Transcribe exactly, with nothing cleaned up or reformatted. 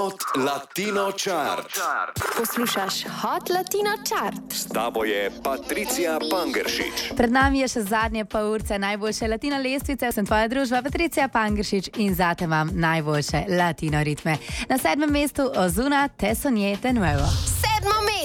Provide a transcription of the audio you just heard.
Hot Latino Chart. Poslušaš Hot Latino Chart. S tabo je Patricija Pangeršič. Pred nami je še zadnje pol urce najboljše latino lestvice. Sem tvoja družba Patricija Pangeršič in zate imam najboljše latino ritme. Na sedmem mestu Ozuna Te Soñé de Nuevo.